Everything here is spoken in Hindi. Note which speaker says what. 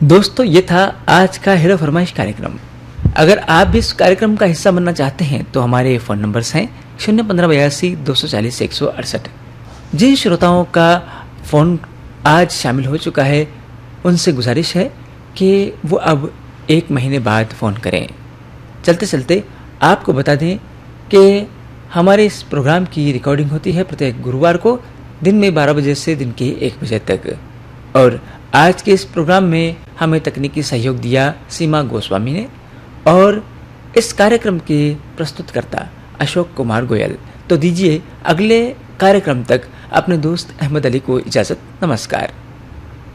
Speaker 1: दोस्तों, ये था आज का हेलो फरमाइश कार्यक्रम। अगर आप भी इस कार्यक्रम का हिस्सा बनना चाहते हैं तो हमारे फ़ोन नंबर्स हैं 01582 240 168। जिन श्रोताओं का फ़ोन आज शामिल हो चुका है उनसे गुजारिश है कि वो अब 1 महीने बाद फ़ोन करें। चलते चलते आपको बता दें कि हमारे इस प्रोग्राम की रिकॉर्डिंग होती है प्रत्येक गुरुवार को दिन में 12 बजे से दिन के 1 बजे तक। और आज के इस प्रोग्राम में हमें तकनीकी सहयोग दिया सीमा गोस्वामी ने और इस कार्यक्रम के प्रस्तुतकर्ता अशोक कुमार गोयल। तो दीजिए अगले कार्यक्रम तक अपने दोस्त अहमद अली को इजाज़त। नमस्कार।